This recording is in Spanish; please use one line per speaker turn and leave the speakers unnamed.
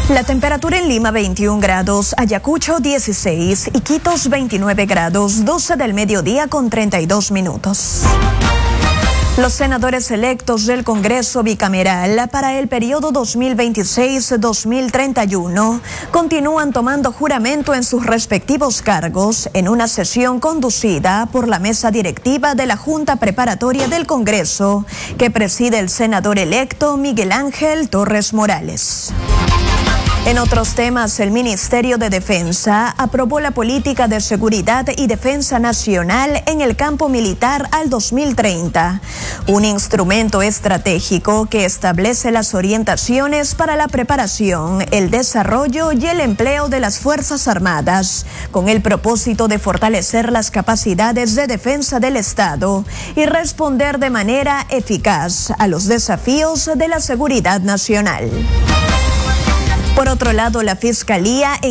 La temperatura en Lima 21 grados, Ayacucho 16 y Quitos 29 grados, 12 del mediodía con 32 minutos. Los senadores electos del Congreso Bicameral para el periodo 2026-2031 continúan tomando juramento en sus respectivos cargos en una sesión conducida por la mesa directiva de la Junta Preparatoria del Congreso que preside el senador electo Miguel Ángel Torres Morales. En otros temas, el Ministerio de Defensa aprobó la Política de Seguridad y Defensa Nacional en el campo militar al 2030, un instrumento estratégico que establece las orientaciones para la preparación, el desarrollo y el empleo de las Fuerzas Armadas, con el propósito de fortalecer las capacidades de defensa del Estado y responder de manera eficaz a los desafíos de la seguridad nacional. Por otro lado, la Fiscalía